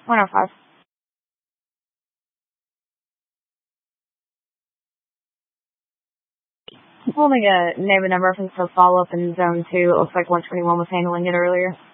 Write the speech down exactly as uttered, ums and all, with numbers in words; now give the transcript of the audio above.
one oh five. Holding a name and number reference for follow-up in zone two. It looks like one twenty-one was handling it earlier.